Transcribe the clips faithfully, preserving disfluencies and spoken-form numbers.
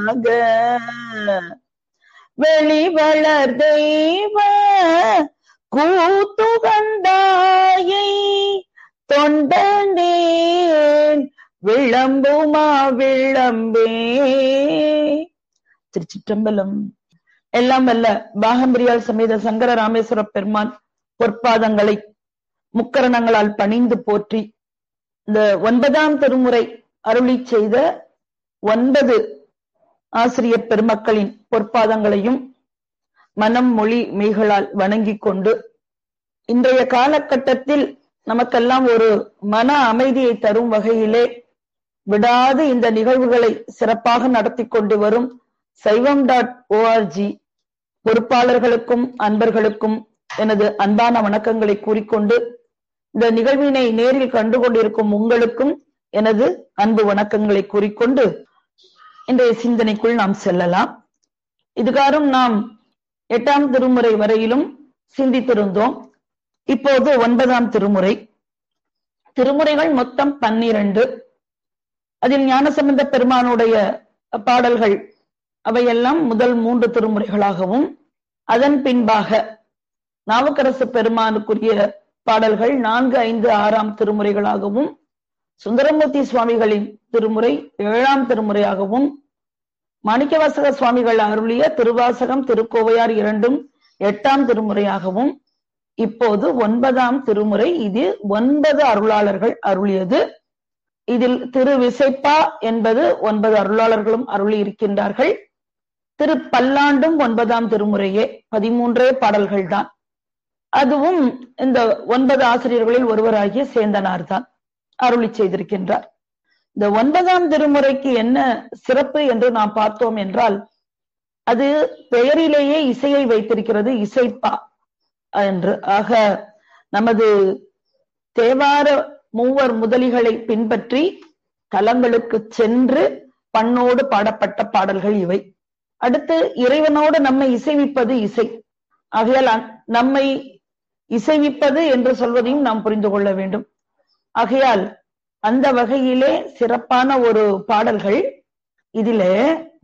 வெளிவளர் தெய்வ கூத்துகந்தாயை தொண்டனேன் விளம்புமா விளம்பே. திருச்சிற்றம்பலம். எல்லாம் வல்ல பாகம்பிரியால் சமேத சங்கர ராமேஸ்வர பெருமான் பொற்பாதங்களை முக்கரணங்களால் பணிந்து போற்றி இந்த ஒன்பதாம் திருமுறை அருளி செய்த ஒன்பது ஆசிரியர் பெருமக்களின் பொற்பாதங்களையும் மனம் மொழி மெய்களால் வணங்கிக் கொண்டு இன்றைய காலகட்டத்தில் நமக்கெல்லாம் ஒரு மன அமைதியை தரும் வகையிலே விடாது இந்த நிகழ்வுகளை சிறப்பாக நடத்தி கொண்டு வரும் சைவம் டாட் ஓஆர்ஜி பொறுப்பாளர்களுக்கும் அன்பர்களுக்கும் எனது அன்பான வணக்கங்களை கூறிக்கொண்டு இந்த நிகழ்வினை நேரில் கண்டு கொண்டிருக்கும் உங்களுக்கும் எனது அன்பு வணக்கங்களை கூறிக்கொண்டு இன்றைய சிந்தனைக்குள் நாம் செல்லலாம். இதுகாரும் நாம் எட்டாம் திருமுறை வரையிலும் சிந்தித்திருந்தோம். இப்போது ஒன்பதாம் திருமுறை. திருமுறைகள் மொத்தம் பன்னிரண்டு. அதில் ஞானசம்பந்த பெருமானுடைய பாடல்கள் அவையெல்லாம் முதல் மூன்று திருமுறைகளாகவும், அதன் பின்பாக நாவுக்கரசு பெருமானுக்குரிய பாடல்கள் நான்கு ஐந்து ஆறாம் திருமுறைகளாகவும், சுந்தரமூர்த்தி சுவாமிகளின் திருமுறை ஏழாம் திருமுறையாகவும், மாணிக்கவாசக சுவாமிகள் அருளிய திருவாசகம் திருக்கோவையார் இரண்டும் எட்டாம் திருமுறையாகவும், இப்போது ஒன்பதாம் திருமுறை. இது ஒன்பது அருளாளர்கள் அருளியது. இதில் திரு விசைப்பா என்பது ஒன்பது அருளாளர்களும் அருளி இருக்கின்றார்கள். திரு பல்லாண்டும் ஒன்பதாம் திருமுறையே, பதிமூன்றே பாடல்கள் தான். அதுவும் இந்த ஒன்பது ஆசிரியர்களில் ஒருவராகிய சேந்தனார் தான் அருளி செய்திருக்கின்றார். இந்த ஒன்பதாம் திருமுறைக்கு என்ன சிறப்பு என்று நாம் பார்த்தோம் என்றால், அது பெயரிலேயே இசையை வைத்திருக்கிறது, இசைப்பா என்று. ஆக நமது தேவார மூவர் முதலிகளை பின்பற்றி தலங்களுக்கு சென்று பண்ணோடு பாடப்பட்ட பாடல்கள் இவை. அடுத்து இறைவனோடு நம்மை இசைவிப்பது இசை. ஆகையால் நம்மை இசைவிப்பது என்று சொல்வதையும் நாம் புரிந்து கொள்ள வேண்டும். ஆகையால் அந்த வகையிலே சிறப்பான ஒரு பாடல்கள். இதிலே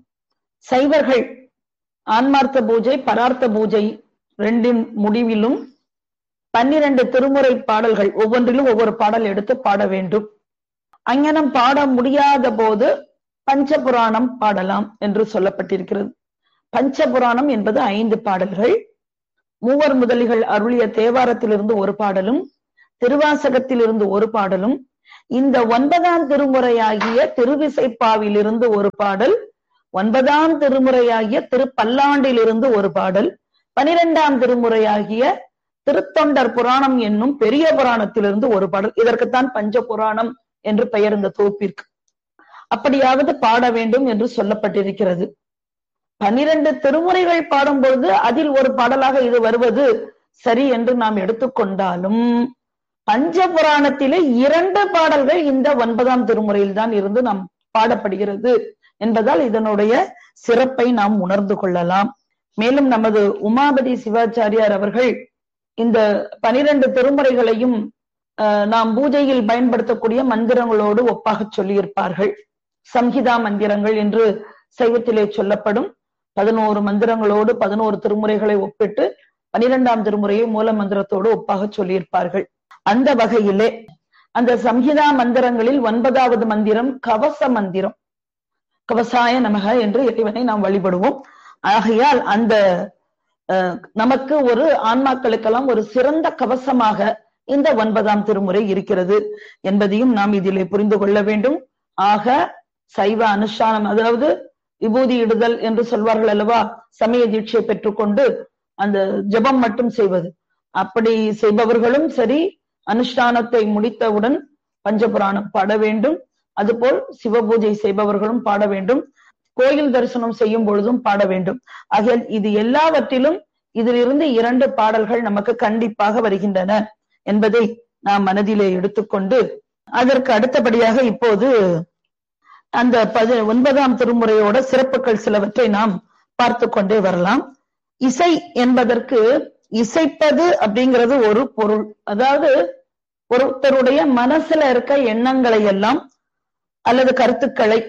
சைவர்கள் ஆன்மார்த்த பூஜை பரார்த்த பூஜை ரெண்டின் முடிவிலும் பன்னிரண்டு திருமுறை பாடல்கள், ஒவ்வொன்றிலும் ஒவ்வொரு பாடல் எடுத்து பாட வேண்டும். அங்ஙனம் பாட முடியாத போது பஞ்சபுராணம் பாடலாம் என்று சொல்லப்பட்டிருக்கிறது. பஞ்சபுராணம் என்பது ஐந்து பாடல்கள். மூவர் முதலிகள் அருளிய தேவாரத்திலிருந்து ஒரு பாடலும், திருவாசகத்தில் இருந்து ஒரு பாடலும், இந்த ஒன்பதாம் திருமுறையாகிய திருவிசைப்பாவிலிருந்து ஒரு பாடல், ஒன்பதாம் திருமுறையாகிய திருப்பல்லாண்டிலிருந்து ஒரு பாடல், பனிரெண்டாம் திருமுறையாகிய திருத்தொண்டர் புராணம் என்னும் பெரிய புராணத்திலிருந்து ஒரு பாடல். இதற்குத்தான் பஞ்ச புராணம் என்று பெயர் இந்த தொகுப்பிற்கு. அப்படியாவது பாட வேண்டும் என்று சொல்லப்பட்டிருக்கிறது. பனிரெண்டு திருமுறைகள் பாடும் பொழுது அதில் ஒரு பாடலாக இது வருவது சரி என்று நாம் எடுத்துக்கொண்டாலும், பஞ்ச புராணத்திலே இரண்டு பாடல்கள் இந்த ஒன்பதாம் திருமுறையில் தான் இருந்து நாம் பாடப்படுகிறது என்பதால் இதனுடைய சிறப்பை நாம் உணர்ந்து கொள்ளலாம். மேலும் நமது உமாபதி சிவாச்சாரியார் அவர்கள் இந்த பனிரெண்டு திருமுறைகளையும் நாம் பூஜையில் பயன்படுத்தக்கூடிய மந்திரங்களோடு ஒப்பாக சொல்லியிருப்பார்கள். சம்ஹிதா மந்திரங்கள் என்று சைவத்திலே சொல்லப்படும் பதினோரு மந்திரங்களோடு பதினோரு திருமுறைகளை ஒப்பிட்டு பனிரெண்டாம் திருமுறையை மூல மந்திரத்தோடு ஒப்பாக சொல்லியிருப்பார்கள். அந்த வகையிலே அந்த சம்ஹிதா மந்திரங்களில் ஒன்பதாவது மந்திரம் கவச மந்திரம். கவசாய நமக என்று இறைவனை நாம் வழிபடுவோம். ஆகையால் அந்த நமக்கு ஒரு ஆன்மாக்களுக்கெல்லாம் ஒரு சிறந்த கவசமாக இந்த ஒன்பதாம் திருமுறை இருக்கிறது என்பதையும் நாம் இதிலே புரிந்து கொள்ள வேண்டும். ஆக சைவ அனுஷ்டானம், அதாவது விபூதி இடுதல் என்று சொல்வார்கள் அல்லவா, சமய தீட்சை பெற்றுக்கொண்டு அந்த ஜபம் மட்டும் செய்வது, அப்படி செய்பவர்களும் சரி, அனுஷ்டானத்தை முடித்தவுடன் பஞ்சபுராணம் பாட வேண்டும். அதுபோல் சிவபூஜை செய்பவர்களும் பாட வேண்டும். கோயில் தரிசனம் செய்யும் பொழுதும் பாட வேண்டும். ஆகையால் இது எல்லாவற்றிலும் இதிலிருந்து இரண்டு பாடல்கள் நமக்கு கண்டிப்பாக வருகின்றன என்பதை நாம் மனதிலே எடுத்துக்கொண்டு, அதற்கு அடுத்தபடியாக இப்போது அந்த பதி ஒன்பதாம் திருமுறையோட சிறப்புகள் சிலவற்றை நாம் பார்த்து கொண்டே வரலாம். இசை என்பதற்கு இசைப்பது அப்படிங்கிறது ஒரு பொருள். அதாவது ஒருத்தருடைய மனசுல இருக்க எண்ணங்களை எல்லாம் அல்லது கருத்துக்களை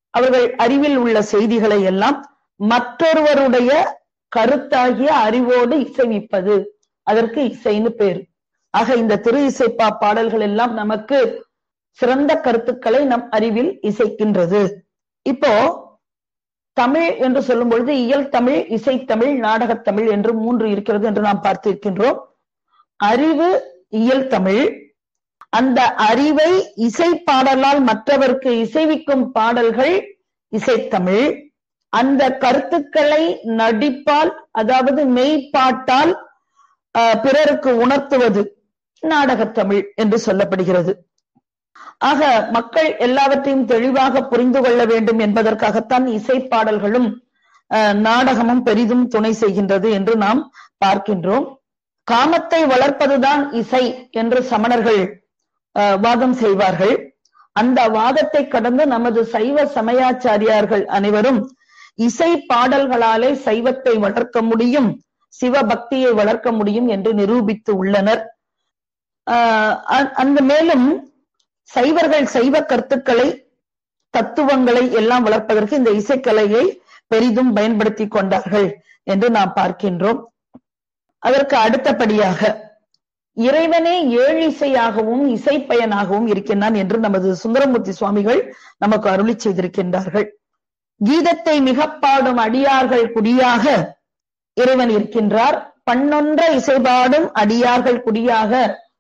அவர்கள் அறிவில் உள்ள செய்திகளை எல்லாம் மற்றொருவருடைய கருத்தாகிய அறிவோடு இசைவிப்பது, அதற்கு இசைன்னு பேரு. ஆக இந்த திரு இசைப்பா பாடல்கள் எல்லாம் நமக்கு சிறந்த கருத்துக்களை நம் அறிவில் இசைக்கின்றது. இப்போ தமிழ் என்று சொல்லும் பொழுது இயல் தமிழ், இசைத்தமிழ், நாடகத்தமிழ் என்று மூன்று இருக்கிறது என்று நாம் பார்த்திருக்கின்றோம். அறிவு இயல் தமிழ், அந்த அறிவை இசை பாடலால் மற்றவருக்கு இசைவிக்கும் பாடல்கள் இசைத்தமிழ், அந்த கருத்துக்களை நடிப்பால் அதாவது மெய்ப்பாட்டால் பிறருக்கு உணர்த்துவது நாடகத்தமிழ் என்று சொல்லப்படுகிறது. ஆக மக்கள் எல்லாவற்றையும் தெளிவாக புரிந்து கொள்ள வேண்டும் என்பதற்காகத்தான் இசை பாடல்களும் நாடகமும் பெரிதும் துணை செய்கின்றது என்று நாம் பார்க்கின்றோம். காமத்தை வளர்ப்பதுதான் இசை என்று சமணர்கள் வாதம் செய்வார்கள். அந்த வாதத்தை கடந்து நமது சைவ சமயாச்சாரியார்கள் அனைவரும் இசை பாடல்களாலே சைவத்தை வளர்க்க முடியும், சிவபக்தியை வளர்க்க முடியும் என்று நிரூபித்து உள்ளனர். அந்த மேலும் சைவர்கள் சைவ கருத்துக்களை தத்துவங்களை எல்லாம் வளர்ப்பதற்கு இந்த இசைக்கலையை பெரிதும் பயன்படுத்தி கொண்டார்கள் என்று நாம் பார்க்கின்றோம். அதற்கு அடுத்தபடியாக இறைவனே ஏழு இசையாகவும் இசை பயனாகவும் இருக்கின்றான் என்று நமது சுந்தரமூர்த்தி சுவாமிகள் நமக்கு அருளி செய்திருக்கின்றார்கள். கீதத்தை மிக பாடும் அடியார்கள் குடியாக இறைவன் இருக்கின்றார். பண்ணொன்ற இசைபாடும் அடியார்கள் குடியாக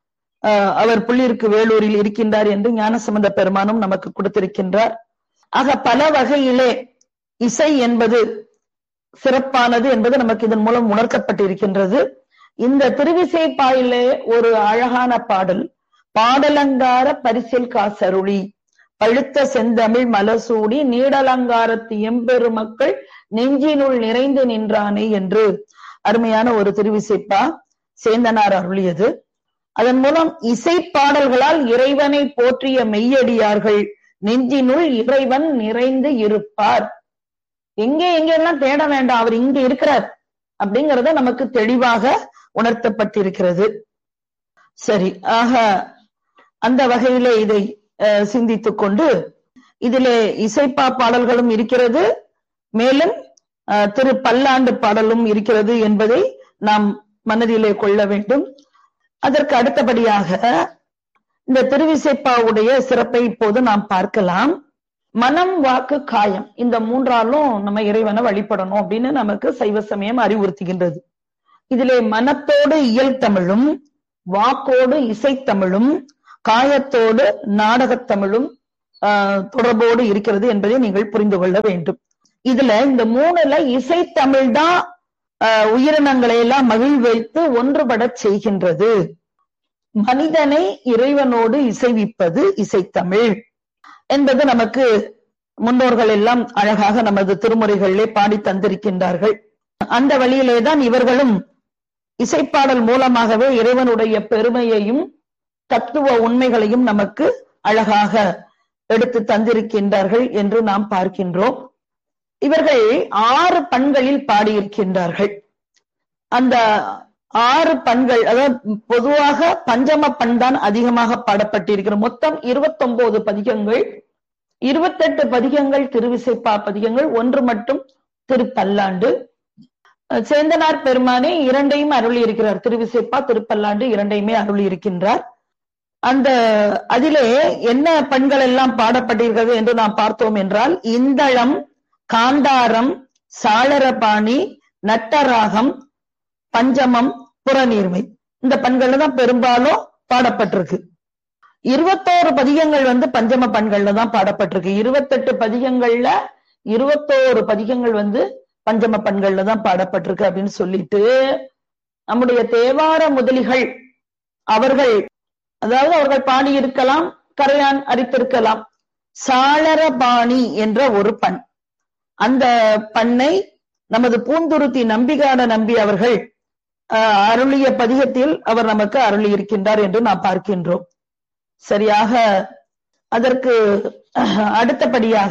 அவர் புள்ளிருக்கு வேலூரில் இருக்கின்றார் என்று ஞானசம்பந்த பெருமானும் நமக்கு கொடுத்திருக்கின்றார். ஆக பல வகையிலே இசை என்பது சிறப்பானது என்பது நமக்கு இதன் மூலம் உணர்த்தப்பட்டிருக்கின்றது. இந்த திருவிசைப்பாயிலே ஒரு அழகான பாடல், பாடலங்கார பரிசில் காசருளி பழுத்த செந்தமிழ் மலசூடி நீடலங்காரத்து எம்பெருமக்கள் நெஞ்சினுள் நிறைந்து நின்றானே என்று அருமையான ஒரு திருவிசைப்பா சேந்தனார் அருளியது. அதன் மூலம் இசை பாடல்களால் இறைவனை போற்றிய மெய்யடியார்கள் நெஞ்சினுள் இறைவன் நிறைந்து இருப்பார். எங்கே எங்கெல்லாம் தேட வேண்டாம், அவர் இங்க இருக்கிறார் அப்படிங்கறத நமக்கு தெளிவாக உணர்த்தப்பட்டிருக்கிறது. சரி, ஆக அந்த வகையிலே இதை சிந்தித்துக் கொண்டு இதிலே இசைப்பா பாடல்களும் இருக்கிறது, மேலும் திரு பல்லாண்டு பாடலும் இருக்கிறது என்பதை நாம் மனதிலே கொள்ள வேண்டும். அதற்கு அடுத்தபடியாக இந்த திருவிசைப்பாவுடைய சிறப்பை இப்போது நாம் பார்க்கலாம். மனம், வாக்கு, காயம், இந்த மூன்றாலும் நம்ம இறைவனை வழிபடணும் அப்படின்னு நமக்கு சைவ சமயம் அறிவுறுத்துகின்றது. இதிலே மனத்தோடு இயல் தமிழும், வாக்கோடு இசைத்தமிழும், காயத்தோடு நாடகத்தமிழும் ஆஹ் தொடர்போடு இருக்கிறது என்பதை நீங்கள் புரிந்து கொள்ள வேண்டும். இதுல இந்த மூணுல இசைத்தமிழ் தான் ஆஹ் உயிரினங்களை எல்லாம் மகிழ் வைத்து ஒன்றுபட செய்கின்றது. மனிதனை இறைவனோடு இசைவிப்பது இசைத்தமிழ் என்பது நமக்கு முன்னோர்கள் எல்லாம் அழகாக நமது திருமுறைகளிலே பாடி தந்திருக்கின்றார்கள். அந்த வழியிலேதான் இவர்களும் இசைப்பாடல் மூலமாகவே இறைவனுடைய பெருமையையும் தத்துவ உண்மைகளையும் நமக்கு அழகாக எடுத்து தந்திருக்கின்றார்கள் என்று நாம் பார்க்கின்றோம். இவர்கள் ஆறு பண்களில் பாடியிருக்கின்றார்கள். அந்த ஆறு பண்கள், அதாவது பொதுவாக பஞ்சம பண் தான் அதிகமாக பாடப்பட்டிருக்கிற. மொத்தம் இருபத்தி ஒன்பது பதிகங்கள், இருபத்தி எட்டு பதிகங்கள் திருவிசைப்பா பதிகங்கள், ஒன்று மட்டும் திருப்பல்லாண்டு. சேந்தனார் பெருமானே இரண்டையும் அருளி இருக்கிறார், திருவிசைப்பா திருப்பல்லாண்டு இரண்டையுமே அருளி இருக்கின்றார். அந்த அதிலே என்ன பண்கள் எல்லாம் பாடப்பட்டிருக்கிறது என்று நாம் பார்த்தோம் என்றால், இந்தளம், காந்தாரம், சாளரபாணி, நட்டராகம், பஞ்சமம், புறநீர்மை, இந்த பண்கள்ல தான் பெரும்பாலும் பாடப்பட்டிருக்கு. இருபத்தோரு பதிகங்கள் வந்து பஞ்சம பண்கள்ல தான் பாடப்பட்டிருக்கு. இருபத்தெட்டு பதிகங்கள்ல இருபத்தோரு பதிகங்கள் வந்து பஞ்சம பண்கள்ல தான் பாடப்பட்டிருக்கு அப்படின்னு சொல்லிட்டு நம்முடைய தேவார முதலிகள் அவர்கள், அதாவது அவர்கள் பாடியிருக்கலாம், கரையான் அரித்திருக்கலாம். சாளரபாணி என்ற ஒரு பண், அந்த பண்ணை நமது பூந்துருத்தி நம்பிகாட நம்பி அவர்கள் அருளிய பதிகத்தில் அவர் நமக்கு அருளி இருக்கின்றார் என்று நாம் பார்க்கின்றோம். சரியாக அதற்கு அடுத்தபடியாக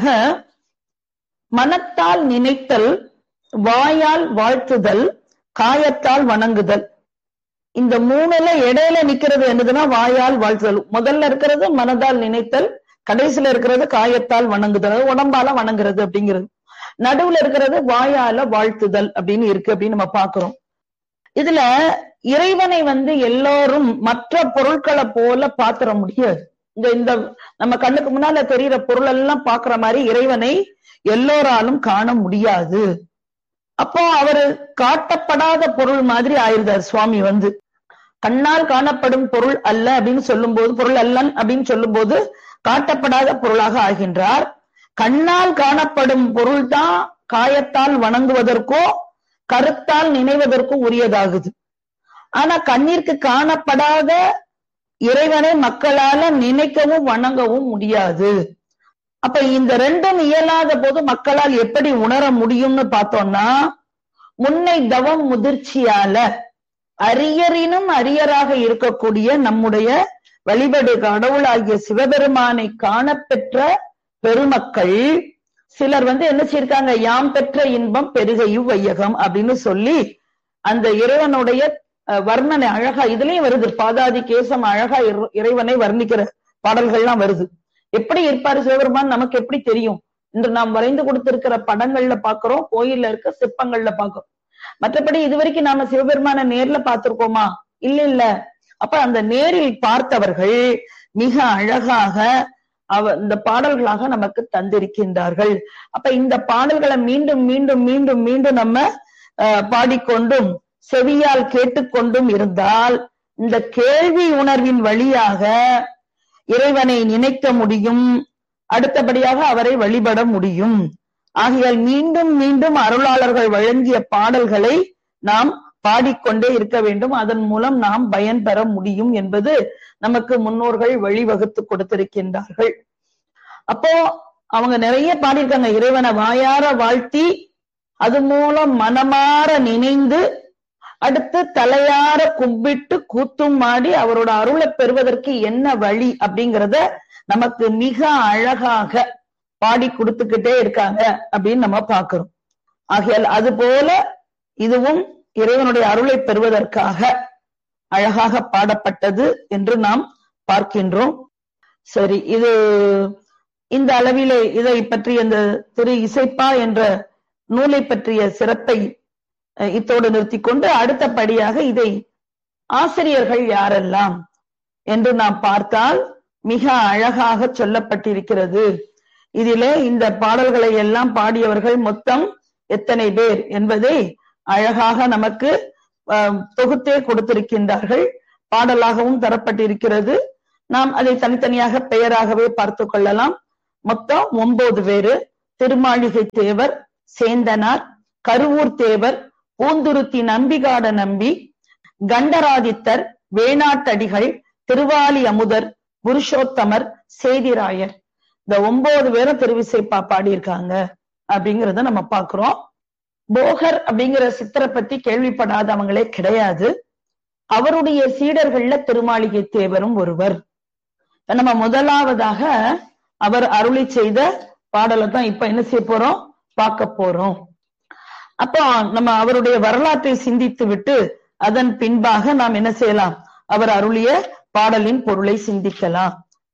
மனத்தால் நினைத்தல், வாயால் வாழ்த்துதல், காயத்தால் வணங்குதல், இந்த மூணுல இடையில நிக்கிறது என்னதுன்னா வாயால் வாழ்த்துதல். முதல்ல இருக்கிறது மனதால் நினைத்தல், கடைசியில இருக்கிறது காயத்தால் வணங்குதல், உடம்பால வணங்குறது அப்படிங்கிறது. நடுவுல இருக்கிறது வாயால வாழ்த்துதல் அப்படின்னு இருக்கு அப்படின்னு நம்ம பாக்குறோம். இதுல இறைவனை வந்து எல்லோரும் மற்ற பொருட்களை போல பாத்திர முடியாது. இந்த இந்த நம்ம கண்ணுக்கு முன்னால தெரிகிற பொருள் எல்லாம் பாக்குற மாதிரி இறைவனை எல்லோராலும் காண முடியாது. அப்போ அவரு காட்டப்படாத பொருள் மாதிரி ஆயிருந்தார் சுவாமி. வந்து கண்ணால் காணப்படும் பொருள் அல்ல அப்படின்னு சொல்லும் போது, பொருள் அல்லன் அப்படின்னு சொல்லும் போது காட்டப்படாத பொருளாக ஆகின்றார். கண்ணால் காணப்படும் பொருள் தான் காயத்தால் வணங்குவதற்கோ கருத்தால் நினைவதற்கும் உரியதாகுது. ஆனா கண்ணிற்கு காணப்படாத இறைவனை மக்களால நினைக்கவும் வணங்கவும் முடியாது. அப்ப இந்த ரெண்டும் இயலாத போது மக்களால் எப்படி உணர முடியும்னு பார்த்தோம்னா, முன்னை தவம் முதிர்ச்சியால அரியரினும் அரியராக இருக்கக்கூடிய நம்முடைய வழிபடு கடவுளாகிய சிவபெருமானை காணப்பெற்ற பெருமக்கள் சிலர் வந்து என்ன செய்யிருக்காங்க, யாம் பெற்ற இன்பம் பெருகையும் வையகம் அப்படின்னு சொல்லி அந்த இறைவனுடைய வர்ணனை அழகா இதுலயும் வருது. பாதாதி கேசம் அழகா இறைவனை வர்ணிக்கிற பாடல்கள்லாம் வருது. எப்படி இருப்பாரு சிவபெருமான் நமக்கு எப்படி தெரியும்? இன்று நாம் வரைந்து கொடுத்திருக்கிற படங்கள்ல பாக்குறோம், கோயில்ல இருக்க சிற்பங்கள்ல பாக்குறோம். மற்றபடி இதுவரைக்கும் நாம சிவபெருமான நேர்ல பார்த்திருக்கோமா? இல்ல இல்ல. அப்ப அந்த நேரில் பார்த்தவர்கள் மிக அழகாக அவ இந்த பாடல்களாக நமக்கு தந்திருக்கின்றார்கள். அப்ப இந்த பாடல்களை மீண்டும் மீண்டும் மீண்டும் மீண்டும் நம்ம அஹ் பாடிக்கொண்டும் செவியால் கேட்டுக்கொண்டும் இருந்தால் இந்த கேள்வி உணர்வின் வழியாக இறைவனை நினைக்க முடியும், அடுத்தபடியாக அவரை வழிபட முடியும். ஆகையால் மீண்டும் மீண்டும் அருளாளர்கள் வழங்கிய பாடல்களை நாம் பாடிக்கொண்டே இருக்க வேண்டும். அதன் மூலம் நாம் பயன் பெற முடியும் என்பது நமக்கு முன்னோர்கள் வழிவகுத்து கொடுத்திருக்கின்றார்கள். அப்போ அவங்க நிறைய பாடியிருக்காங்க. இறைவனை வாயார வாழ்த்தி அது மூலம் மனமாற நினைந்து அடுத்து தலையார கும்பிட்டு கூத்தும் மாடி அவரோட அருளை பெறுவதற்கு என்ன வழி அப்படிங்கிறத நமக்கு மிக அழகாக பாடி கொடுத்துக்கிட்டே இருக்காங்க அப்படின்னு நம்ம பாக்குறோம். ஆகையால் அது போல இதுவும் இறைவனுடைய அருளை பெறுவதற்காக அழகாக பாடப்பட்டது என்று நாம் பார்க்கின்றோம். சரி, இது இந்த அளவிலே இதை பற்றி அந்த திரு இசைப்பா என்ற நூலை பற்றிய சிறப்பை இத்தோடு நிறுத்தி கொண்டு அடுத்தபடியாக இதை ஆசிரியர்கள் யாரெல்லாம் என்று நாம் பார்த்தால் மிக அழகாக சொல்லப்பட்டிருக்கிறது. இதிலே இந்த பாடல்களை எல்லாம் பாடியவர்கள் மொத்தம் எத்தனை பேர் என்பதை அழகாக நமக்கு தொகுத்தே கொடுத்திருக்கின்றார்கள். பாடலாகவும் தரப்பட்டிருக்கிறது. நாம் அதை தனித்தனியாக பெயராகவே பார்த்து கொள்ளலாம். மொத்தம் ஒன்பது பேரு. திருமாளிகை தேவர், சேந்தனார், கருவூர் தேவர், பூந்துருத்தி நம்பிகாட நம்பி, கண்டராதித்தர், வேணாட்டடிகள், திருவாலி அமுதர், புருஷோத்தமர், சேதிராயர். இந்த ஒன்பது பேரும் திருவிசைப்பா பாடியிருக்காங்க அப்படிங்கிறத நம்ம பாக்குறோம். போகர் அப்படிங்கிற சித்தரை பத்தி கேள்விப்படாதவங்களே கிடையாது. அவருடைய சீடர்கள்ல திருமாளிகை தேவரும் ஒருவர். நம்ம முதலாவதாக அவர் அருளி செய்த பாடலை தான் இப்ப என்ன செய்ய போறோம், பார்க்க போறோம். அப்போ நம்ம அவருடைய வரலாற்றை சிந்தித்து விட்டு அதன் பின்பாக நாம் என்ன செய்யலாம், அவர் அருளிய பாடலின் பொருளை சிந்திக்கலாம்.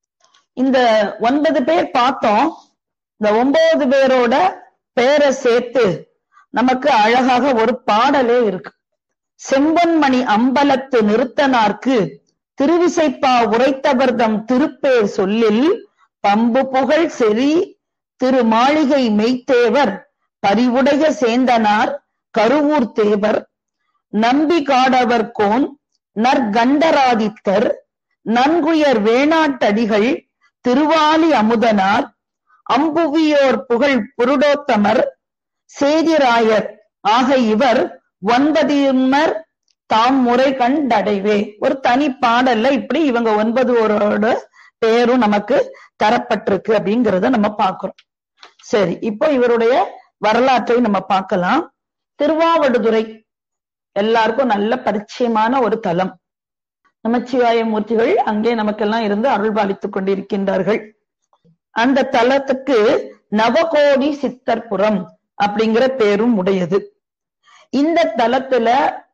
இந்த ஒன்பது பேர் பார்த்தோம். இந்த ஒன்பது பேரோட பெயரை சேர்த்து நமக்கு அழகாக ஒரு பாடலே இருக்கு. செம்பொன்மணி அம்பலத்து நிறுத்தனார்க்கு திருவிசைப்பா உரைத்தவர்தம் திருப்பேர் சொல்லில் பம்பு புகழ் செறி திருமாளிகை மெய்த்தேவர், பரிவுடைய சேந்தனார், கருவூர் தேவர், நம்பி காடவர் கோன், நற்கண்டராதித்தர், நன்குயர் வேணாட்டடிகள், திருவாலி அமுதனார், அம்புவியோர் புகழ் புருடோத்தமர், சேதிராயர் ஆக இவர் ஒன்பதிமர் தாம் முறை கண்டடைவே. ஒரு தனி பாடல்ல இப்படி இவங்க ஒன்பதோரோட பெயரும் நமக்கு தரப்பட்டிருக்கு அப்படிங்கிறத நம்ம பார்க்கிறோம். சரி, இப்போ இவருடைய வரலாற்றை நம்ம பார்க்கலாம். திருவாவடுதுறை எல்லாருக்கும் நல்ல பரிச்சயமான ஒரு தலம். நமச்சிவாய மூர்த்திகள் அங்கே நமக்கெல்லாம் இருந்து அருள்பாலித்துக் கொண்டிருக்கின்றார்கள். அந்த தலத்துக்கு நவகோடி சித்தர்புரம் அப்படிங்கிற பேரும் உடையது. இந்த தலத்துல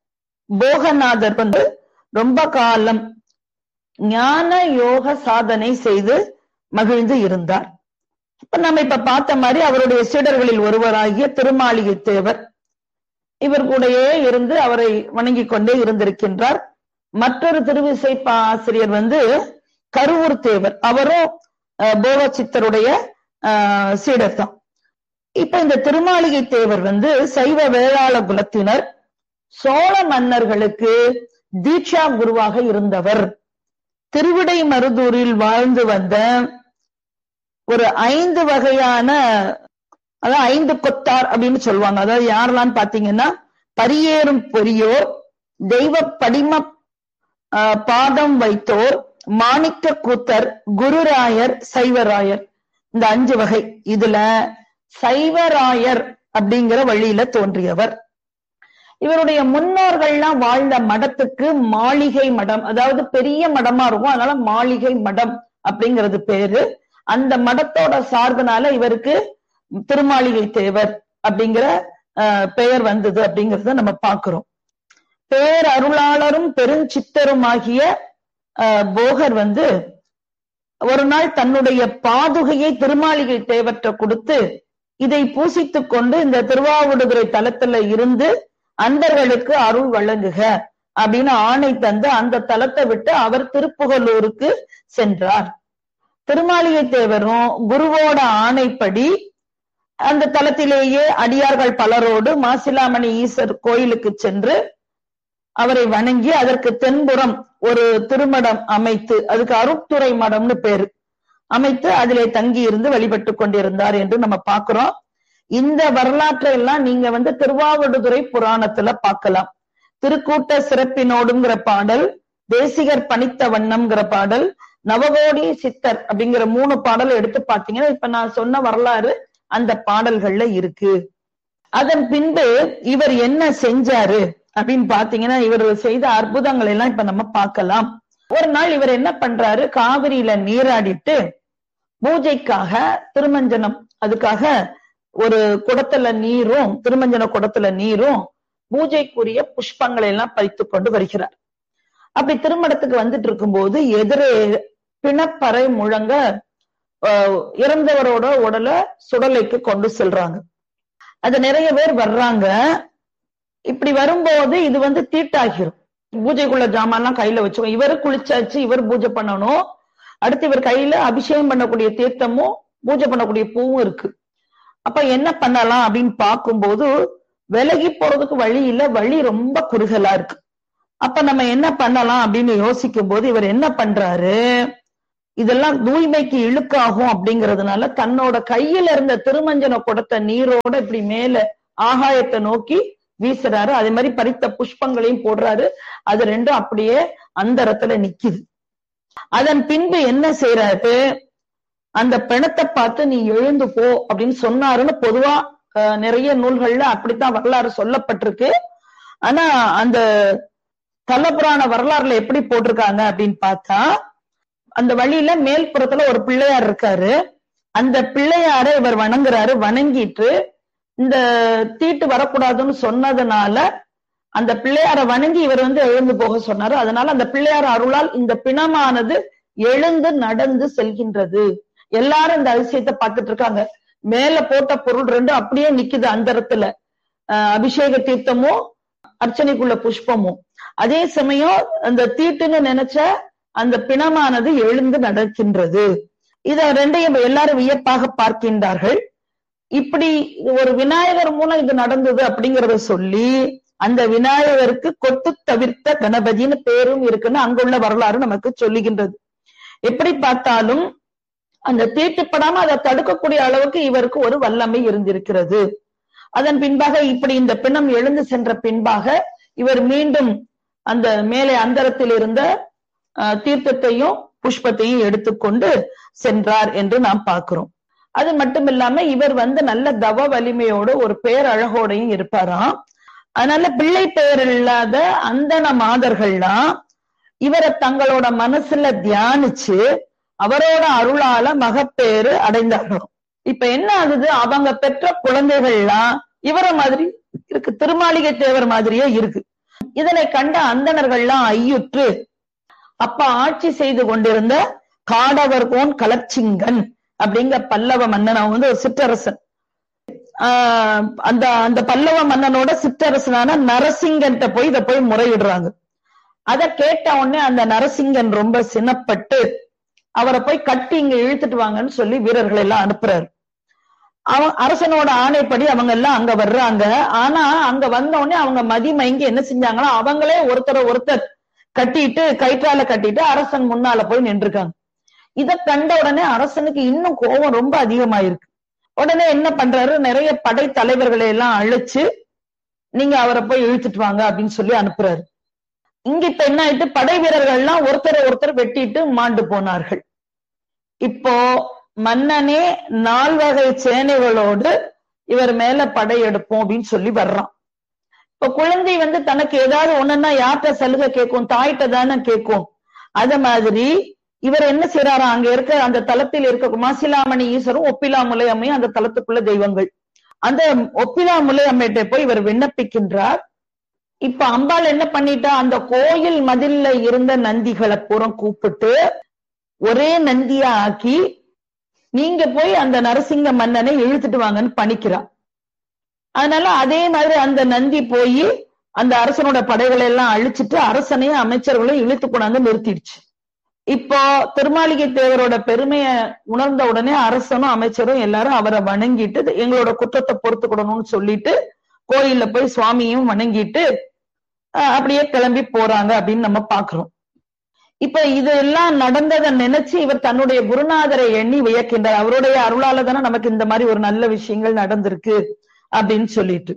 போகநாதர் வந்து ரொம்ப காலம் ஞான யோக சாதனை செய்து மகிழ்ந்து இருந்தார். இப்ப நம்ம இப்ப பார்த்த மாதிரி அவருடைய சீடர்களில் ஒருவராகிய திருமாளிகை தேவர் இவர் கூடயே இருந்து அவரை வணங்கி கொண்டே இருந்திருக்கின்றார். மற்றொரு திருவிசைப்பா ஆசிரியர் வந்து கருவூர் தேவர், அவரும் போவ சித்தருடைய ஆஹ் சீடர் தான். இப்ப இந்த திருமாளிகை தேவர் வந்து சைவ வேளாள குலத்தினர், சோழ மன்னர்களுக்கு தீட்சா குருவாக இருந்தவர். திருவிடை மருதூரில் வாழ்ந்து வந்த ஒரு ஐந்து வகையான, அதாவது ஐந்து கொத்தார் அப்படின்னு சொல்லுவாங்க. அதாவது யாரெல்லாம் பாத்தீங்கன்னா, பரியேறும் பொறியோர், தெய்வ படிம பாதம் வைத்தோர், மாணிக்க கூத்தர், குருராயர், சைவராயர், இந்த அஞ்சு வகை. இதுல சைவராயர் அப்படிங்கிற வழியில தோன்றியவர். இவருடைய முன்னோர்கள்லாம் வாழ்ந்த மடத்துக்கு மாளிகை மடம், அதாவது பெரிய மடமா இருக்கும், அதனால மாளிகை மடம் அப்படிங்கிறது பேரு. அந்த மடத்தோட சார்புனால இவருக்கு திருமாளிகை தேவர் அப்படிங்கிற பெயர் வந்தது அப்படிங்கறத நம்ம பார்க்கிறோம். பேர் அருளாளரும் பெருஞ்சித்தரும் ஆகிய போகர் வந்து ஒரு நாள் தன்னுடைய பாதுகையை திருமாளிகை தேவற்ற கொடுத்து, இதை பூசித்துக் கொண்டு இந்த திருவாவடுதுறை தலத்துல இருந்து அந்தர்களுக்கு அருள் வழங்குக அப்படின்னு ஆணை தந்து அந்த தலத்தை விட்டு அவர் திருப்புகலூருக்கு சென்றார். திருமாளிகை தேவரும் குருவோட ஆணைப்படி அந்த தலத்திலேயே அடியார்கள் பலரோடு மாசிலாமணி ஈசர் கோயிலுக்கு சென்று அவரை வணங்கி அதற்கு தென்புறம் ஒரு திருமடம் அமைத்து, அதுக்கு அருட்துறை மடம்னு பேரு, அமைத்து அதிலே தங்கி இருந்து வழிபட்டு கொண்டிருந்தார் என்று நம்ம பார்க்கிறோம். இந்த வரலாற்றை எல்லாம் நீங்க வந்து திருவாவடுதுறை புராணத்துல பார்க்கலாம். திருக்கூட்ட சிறப்பினோடுங்கிற பாடல், தேசிகர் பணித்த வண்ணம்ங்கிற பாடல், நவகோடி சித்தர் அப்படிங்கிற மூணு பாடல் எடுத்து பார்த்தீங்கன்னா இப்ப நான் சொன்ன வரலாறு அந்த பாடல்கள்ல இருக்கு. அதன் பின்பு இவர் என்ன செஞ்சாரு அப்படின்னு பாத்தீங்கன்னா, இவர் செய்த அற்புதங்கள் எல்லாம் இப்ப நம்ம பார்க்கலாம். ஒரு நாள் இவர் என்ன பண்றாரு, காவிரியில நீராடிட்டு பூஜைக்காக திருமஞ்சனம், அதுக்காக ஒரு குடத்துல நீரும், திருமஞ்சன குடத்துல நீரும், பூஜைக்குரிய புஷ்பங்களை எல்லாம் பறித்து கொண்டு வருகிறார். அப்படி திருமணத்துக்கு வந்துட்டு இருக்கும்போது எதிரே பிணப்பறை முழங்க இறந்தவரோட உடலை சுடலைக்கு கொண்டு செல்றாங்க. அது நிறைய பேர் வர்றாங்க. இப்படி வரும்போது இது வந்து தீட்டாகிரும். பூஜைக்குள்ள ஜாமான்லாம் கையில வச்சுக்கோ, இவரு குளிச்சாச்சு, இவர் பூஜை பண்ணணும். அடுத்து இவர் கையில அபிஷேகம் பண்ணக்கூடிய தீர்த்தமும் பூஜை பண்ணக்கூடிய பூவும் இருக்கு. அப்ப என்ன பண்ணலாம் அப்படின்னு பார்க்கும்போது விலகி போறதுக்கு வழி இல்ல, வழி ரொம்ப குறுகலா இருக்கு. அப்ப நம்ம என்ன பண்ணலாம் அப்படின்னு யோசிக்கும் போது இவர் என்ன பண்றாரு, இதெல்லாம் தூய்மைக்கு இழுக்காகும் அப்படிங்கிறதுனால தன்னோட கையில இருந்த திருமஞ்சன குடத்த நீரோட இப்படி மேல ஆகாயத்தை நோக்கி வீசுறாரு. அதே மாதிரி பறித்த புஷ்பங்களையும் போடுறாரு. அது ரெண்டும் அப்படியே அந்தரத்துல நிக்குது. அதன் பின்பு என்ன செய்யறாரு, அந்த பிணத்தை பார்த்து நீ எழுந்து போ அப்படின்னு சொன்னாருன்னு பொதுவா நிறைய நூல்கள்ல அப்படித்தான் வரலாறு சொல்லப்பட்டிருக்கு. ஆனா அந்த தலபுராண வரலாறுல எப்படி போட்டிருக்காங்க அப்படின்னு பார்த்தா, அந்த வழியில மேல்புறத்துல ஒரு பிள்ளையார் இருக்காரு. அந்த பிள்ளையார இவர் வணங்குறாரு. வணங்கிட்டு இந்த தீட்டு வரக்கூடாதுன்னு சொன்னதுனால அந்த பிள்ளையார வணங்கி இவர் வந்து எழுந்து போக சொன்னாரு. அதனால அந்த பிள்ளையார் அருளால் இந்த பிணமானது எழுந்து நடந்து செல்கின்றது. எல்லாரும் இந்த அதிசயத்தை பார்த்துட்டு இருக்காங்க. மேல போட்ட பொருள் ரெண்டு அப்படியே நிக்குது அந்தரத்துல, அஹ் அபிஷேக தீர்த்தமும் அர்ச்சனைக்குள்ள புஷ்பமும். அதே சமயம் அந்த தீட்டுன்னு நினைச்ச அந்த பிணமானது எழுந்து நடக்கின்றது. இத ரெண்டையும் எல்லாரும் வியப்பாக பார்க்கின்றார்கள். இப்படி ஒரு விநாயகர் மூலம் இது நடந்தது அப்படிங்கறத சொல்லி அந்த விநாயகருக்கு கொட்டு தவிர்த்த கணபதினு பேரும் இருக்குன்னு அங்குள்ள வரலாறு நமக்கு சொல்லுகின்றது. எப்படி பார்த்தாலும் அந்த தீட்டுப்படாம அதை தடுக்கக்கூடிய அளவுக்கு இவருக்கு ஒரு வல்லமை இருந்திருக்கிறது. அதன் பின்பாக இப்படி இந்த பிணம் எழுந்து சென்ற பின்பாக இவர் மீண்டும் அந்த மேலே அந்தரத்தில் இருந்த தீர்த்தத்தையும் புஷ்பத்தையும் எடுத்துக்கொண்டு சென்றார் என்று நாம் பார்க்கிறோம். அது மட்டும் இல்லாம இவர் வந்து நல்ல தவ வலிமையோடு ஒரு பேரழகோடையும் இருப்பாராம். அதனால பிள்ளை பெயர் இல்லாத அந்தன மாதர்கள்லாம் இவரை தங்களோட மனசுல தியானிச்சு அவரோட அருளால மகப்பேறு அடைந்தார்களும். இப்ப என்ன ஆகுது, அவங்க பெற்ற குழந்தைகள்லாம் இவரை மாதிரி இருக்கு, திருமாளிகை தேவர் மாதிரியே இருக்கு. இதனை கண்ட அந்தணர்கள்லாம் ஐயுற்று அப்ப ஆட்சி செய்து கொண்டிருந்த காடவர்கோன் கலச்சிங்கன் அப்படிங்கிற பல்லவ மன்னன். அவன் வந்து ஒரு சிற்றரசன். ஆஹ் அந்த அந்த பல்லவ மன்னனோட சிற்றரசனான நரசிங்கன்ட்ட போய் இதை போய் முறையிடுறாங்க. அதை கேட்ட உடனே அந்த நரசிங்கன் ரொம்ப சினப்பட்டு அவரை போய் கட்டி இங்க இழுத்துட்டு வாங்கன்னு சொல்லி வீரர்கள் எல்லாம் அனுப்புறாரு. அவன் அரசனோட ஆணைப்படி அவங்க எல்லாம் அங்க வர்றாங்க. ஆனா அங்க வந்த உடனே அவங்க மதிமயங்கி என்ன செஞ்சாங்கன்னா, அவங்களே ஒருத்தரை ஒருத்தர் கட்டிட்டு கயிற்றால கட்டிட்டு அரசன் முன்னால போய் நின்றுருக்காங்க. இத கண்ட உடனே அரசனுக்கு இன்னும் கோபம் ரொம்ப அதிகமாயிருக்கு. உடனே என்ன பண்றாரு, நிறைய படை தலைவர்களை எல்லாம் அழைச்சு நீங்க அவரை போய் இழுத்துட்டு வாங்க அப்படின்னு சொல்லி அனுப்புறாரு. இங்க இப்ப என்ன ஆயிட்டு, படை வீரர்கள் எல்லாம் ஒருத்தரை ஒருத்தர் வெட்டிட்டு மாண்டு போனார்கள். இப்போ மன்னனே நால்வகை சேனைகளோடு இவர் மேல படையெடுப்போம் அப்படின்னு சொல்லி வர்றான். இப்ப குழந்தை வந்து தனக்கு ஏதாவது ஒண்ணுன்னா யார்கிட்ட சலுகை கேட்கும், தாயிட்ட தானே கேட்கும். அத மாதிரி இவர் என்ன செய்யறாரா, அங்க இருக்க அந்த தலத்தில் இருக்க மாசிலாமணி ஈஸ்வரும் ஒப்பிலா முலை அம்மையும் அந்த தலத்துக்குள்ள தெய்வங்கள். அந்த ஒப்பிலா முலை அம்மையிட்ட போய் இவர் விண்ணப்பிக்கின்றார். இப்ப அம்பாள் என்ன பண்ணிட்டா, அந்த கோயில் மதில்ல இருந்த நந்திகளை பூரா கூப்பிட்டு ஒரே நந்தியா ஆக்கி நீங்க போய் அந்த நரசிங்க மன்னனை இழுத்துட்டு வாங்கன்னு பணிக்கிறார். அதனால அதே மாதிரி அந்த நந்தி போய் அந்த அரசனோட படைகளை எல்லாம் அழிச்சிட்டு அரசனையும் அமைச்சர்களையும் இழுத்து கொண்டாந்து நிறுத்திடுச்சு. இப்போ திருமாளிகை தேவரோட பெருமையை உணர்ந்த உடனே அரசனும் அமைச்சரும் எல்லாரும் அவரை வணங்கிட்டு எங்களோட குற்றத்தை பொறுத்துக்கணும்னு சொல்லிட்டு கோயில்ல போய் சுவாமியும் வணங்கிட்டு அப்படியே கிளம்பி போறாங்க அப்படின்னு நம்ம பாக்குறோம். இப்ப இதெல்லாம் நடந்ததை நினைச்சு இவர் தன்னுடைய குருநாதரை எண்ணி வியக்கின்றார். அவருடைய அருளால தானே நமக்கு இந்த மாதிரி ஒரு நல்ல விஷயங்கள் நடந்திருக்கு அப்படின்னு சொல்லிட்டு.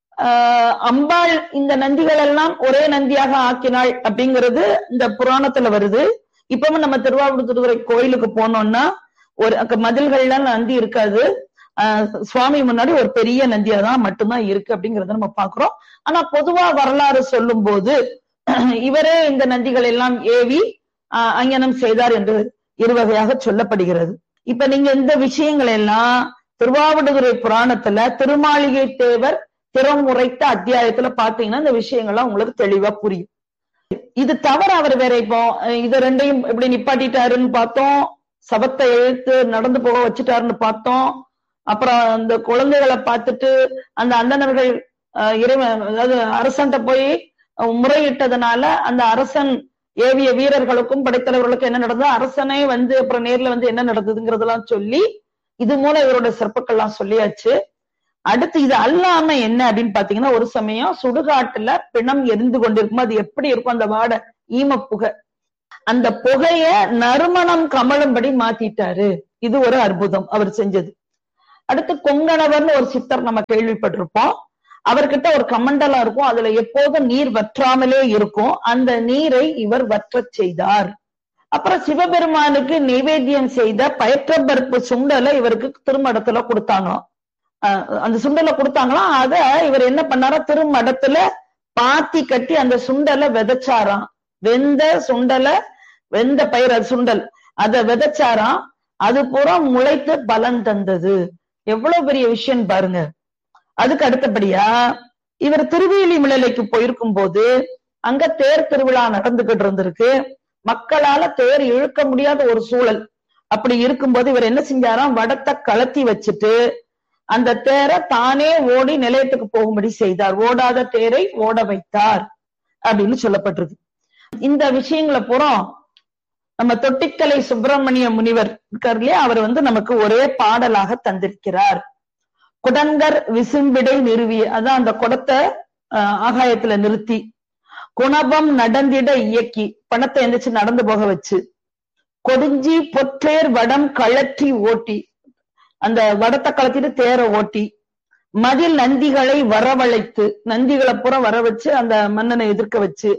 ஆஹ் அம்பாள் இந்த நந்திகள் எல்லாம் ஒரே நந்தியாக ஆக்கினாள் அப்படிங்கிறது இந்த புராணத்துல வருது. இப்பவும் நம்ம திருவாவடுதுறை கோயிலுக்கு போனோம்னா ஒரு மதில்கள்ல நந்தி இருக்காது. ஆஹ் சுவாமி முன்னாடி ஒரு பெரிய நந்தியா தான் மட்டும்தான் இருக்கு அப்படிங்கறத நம்ம பாக்குறோம். ஆனா பொதுவா வரலாறு சொல்லும் போது இவரே இந்த நந்திகள் எல்லாம் ஏவி ஆஹ் அங்கனம் செய்தார் என்று இருவகையாக சொல்லப்படுகிறது. இப்ப நீங்க இந்த விஷயங்கள் எல்லாம் திருவாவடுதுறை புராணத்துல திருமாளிகை தேவர் திறமுறைத்த அத்தியாயத்துல பாத்தீங்கன்னா இந்த விஷயங்கள்லாம் உங்களுக்கு தெளிவா புரியும். இது தவிர அவர் வேற இப்போ இத ரெண்டையும் எப்படி நிப்பாட்டிட்டாருன்னு பார்த்தோம், சபத்தை எழுத்து நடந்து போக வச்சுட்டாருன்னு பார்த்தோம். அப்புறம் அந்த குழந்தைகளை பார்த்துட்டு அந்த அந்தணர்கள் இறைவன் அதாவது அரசன்ட்ட போய் முறையிட்டதுனால அந்த அரசன் ஏவிய வீரர்களுக்கும் படைத்தலைவர்களுக்கும் என்ன நடந்தது, அரசனே வந்து அப்புறம் நேர்ல வந்து என்ன நடந்ததுங்கிறதெல்லாம் சொல்லி இது மூலம் இவரோட சிறப்புக்கள்லாம் சொல்லியாச்சு. அடுத்து இது அல்லாம என்ன அப்படின்னு பாத்தீங்கன்னா, ஒரு சமயம் சுடுகாட்டுல பிணம் எரிந்து கொண்டிருக்கும். அது எப்படி இருக்கும் அந்த வாடை, ஈம புகை, அந்த புகைய நறுமணம் கமழும்படி மாத்திட்டாரு. இது ஒரு அற்புதம் அவர் செஞ்சது. அடுத்து கொங்கணவர்னு ஒரு சித்தர் நம்ம கேள்விப்பட்டிருப்போம். அவர்கிட்ட ஒரு கமண்டலம் இருக்கும், அதுல எப்போதும் நீர் வற்றாமலே இருக்கும். அந்த நீரை இவர் வற்ற செய்தார். அப்புறம் சிவபெருமானுக்கு நைவேத்தியம் செய்த பயற்றப்பருப்பு சுண்டலை இவருக்கு திருமடத்துல கொடுத்தாங்களாம். அந்த சுண்டலை கொடுத்தாங்களாம். அத இவர் என்ன பண்ணாரா, திருமடத்துல பாத்தி கட்டி அந்த சுண்டலை விதைச்சாராம். வெந்த சுண்டலை, வெந்த பயிர் அது சுண்டல், அதை விதைச்சாராம். அது பூரா முளைத்து பலன் தந்தது. எவ்வளவு பெரிய விஷயம் பாருங்க. அதுக்கு அடுத்தபடியா இவர் திருவேலிமலைக்கு போயிருக்கும் போது அங்க தேர் திருவிழா நடந்துகிட்டு இருந்திருக்கு. மக்களால தேர் இழுக்க முடியாத ஒரு சூழல். அப்படி இருக்கும்போது இவர் என்ன செஞ்சாராம், வடத்தை கலத்தி வச்சுட்டு அந்த தேரை தானே ஓடி நிலையத்துக்கு போகும்படி செய்தார். ஓடாத தேரை ஓட வைத்தார் அப்படின்னு சொல்லப்பட்டிருக்கு. இந்த விஷயங்களை பூரா நம்ம தொட்டிக்கலை சுப்பிரமணிய முனிவர் இருக்கார் இல்லையா, அவர் வந்து நமக்கு ஒரே பாடலாக தந்திருக்கிறார். குடங்கர் விசும்பிடை நிறுவிய, அதான் அந்த குடத்தை அஹ் ஆகாயத்துல நிறுத்தி, குணபம் நடந்திட இயக்கி, பணத்தை எந்திரிச்சு நடந்து போக வச்சு, கொடுஞ்சி பொற்றேர் வடம் கழற்றி ஓட்டி, அந்த வடத்தை கலத்திட்டு தேரை ஓட்டி, மதில் நந்திகளை வரவழைத்து, நந்திகளை புற வர வச்சு அந்த மன்னனை எதிர்க்க வச்சு,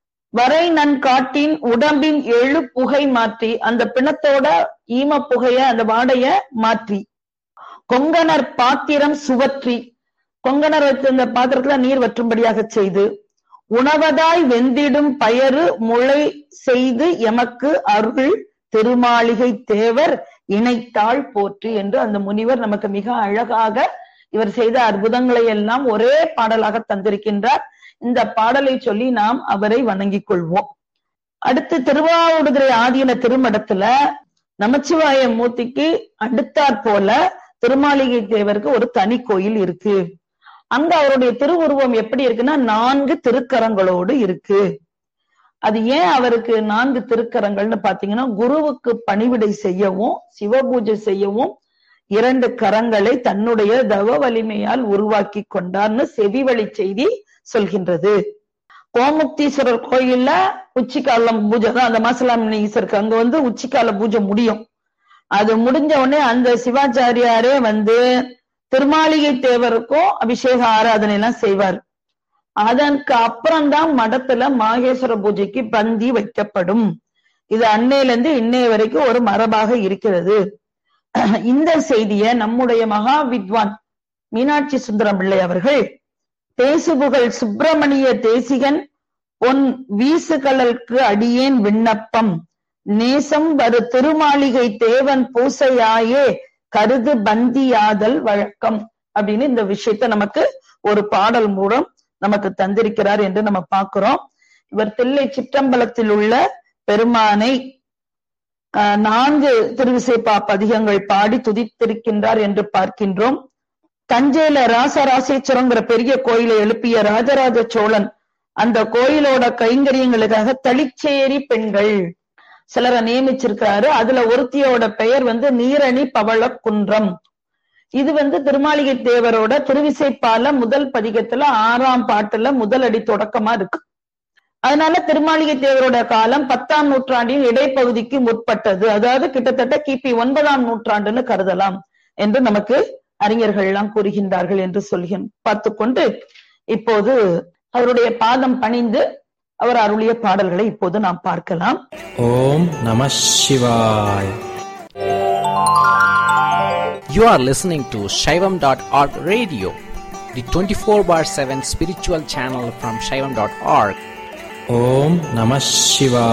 வரை நன் காட்டின் உடம்பின் எழு புகை மாற்றி, அந்த பிணத்தோட ஈம புகைய அந்த வாடைய மாற்றி, கொங்கணர் பாத்திரம் சுவற்றி, கொங்கணர் வச்சு அந்த பாத்திரத்துல நீர் வற்றும்படியாக செய்து, உணவதாய் வெந்திடும் பயறு முளை செய்து எமக்கு அருள் திருமாளிகை தேவர் இணைத்தாள் போற்றி என்று அந்த முனிவர் நமக்கு மிக அழகாக இவர் செய்த அற்புதங்களை எல்லாம் ஒரே பாடலாக தந்திருக்கின்றார். இந்த பாடலை சொல்லி நாம் அவரை வணங்கிக் கொள்வோம். அடுத்து திருவாவடுதுறை ஆதீன திருமடத்துல நமச்சிவாய மூர்த்திக்கு அடுத்தாற் போல திருமாளிகை தேவருக்கு ஒரு தனி கோயில் இருக்கு. அங்க அவருடைய திருவுருவம் எப்படி இருக்குன்னா நான்கு திருக்கரங்களோடு இருக்கு. அது ஏன் அவருக்கு நான்கு திருக்கரங்கள்னு பாத்தீங்கன்னா, குருவுக்கு பணிவிடை செய்யவும் சிவபூஜை செய்யவும் இரண்டு கரங்களை தன்னுடைய தவ வலிமையால் உருவாக்கி கொண்டார்னு செவிவழி செய்தி சொல்கின்றது. கோமுக்தீஸ்வரர் கோயில்ல உச்சிக்காலம் பூஜை தான், அந்த மாசலாமணி ஈஸ்வருக்கு அங்க வந்து உச்சிக்கால பூஜை முடியும். அது முடிஞ்ச உடனே அந்த சிவாச்சாரியாரே வந்து திருமாளிகை தேவருக்கும் அபிஷேக ஆராதனை எல்லாம் செய்வார். அதற்கு அப்புறம்தான் மடத்துல மாகேஸ்வர பூஜைக்கு பந்தி வைக்கப்படும். இது அன்னையில இருந்து இன்னைய வரைக்கும் ஒரு மரபாக இருக்கிறது. இந்த செய்திய நம்முடைய மகா வித்வான் மீனாட்சி சுந்தரம் பிள்ளை அவர்கள் தேசுபுகழ் சுப்பிரமணிய தேசிகன் பொன் வீசுகலருக்கு அடியேன் விண்ணப்பம் நேசம் வரு திருமாளிகை தேவன் பூசையாயே கருது பந்தியாதல் வழக்கம் அப்படின்னு இந்த விஷயத்த நமக்கு ஒரு பாடல் மூலம் நமக்கு தந்திருக்கிறார் என்று நம்ம பார்க்கிறோம். இவர் தில்லை சிற்றம்பலத்தில் உள்ள பெருமானை நான்கு திருவிசைப்பா பதிகங்கள் பாடி துதித்திருக்கின்றார் என்று பார்க்கின்றோம். தஞ்சையில ராசராசேஸ்வரங்கிற பெரிய கோயிலை எழுப்பிய ராஜராஜ சோழன் அந்த கோயிலோட கைங்கரியங்களுக்காக தளிச்சேரி பெண்கள் சிலரை நியமிச்சிருக்கிறாரு. அதுல ஒருத்தியோட பெயர் வந்து நீரணி பவள குன்றம். இது வந்து திருமாளிகை தேவரோட திருவிசைப்பால முதல் பதிகத்துல ஆறாம் பாட்டுல முதல் அடி தொடக்கமா இருக்கு. அதனால திருமாளிகை தேவரோட காலம் பத்தாம் நூற்றாண்டின் இடைப்பகுதிக்கு முற்பட்டது. அதாவது கிட்டத்தட்ட கிபி ஒன்பதாம் நூற்றாண்டுன்னு கருதலாம் என்று நமக்கு அறிஞர்கள் எல்லாம் கூறுகின்றார்கள் என்று சொல்கின் பார்த்துக்கொண்டு இப்போது அவருடைய பாதம் பணிந்து அவர் அருளிய பாடல்களை இப்போது நாம் பார்க்கலாம். ஓம் நம சிவாய். You are listening to Shaivam dot org radio, the twenty-four bar seven spiritual channel from Shaivam dot org. Om Namah Shivaya.